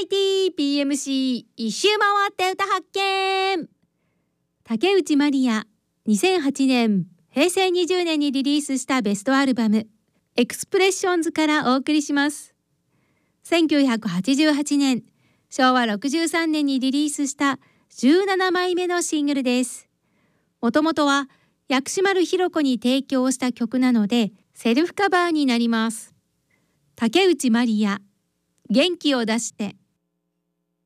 PMC 一周回って歌発見。竹内まりや2008年平成20年にリリースしたベストアルバムエクスプレッションズからお送りします。1988年昭和63年にリリースした17枚目のシングルです。もともとは薬師丸ひろ子に提供した曲なのでセルフカバーになります。竹内まりや元気を出して。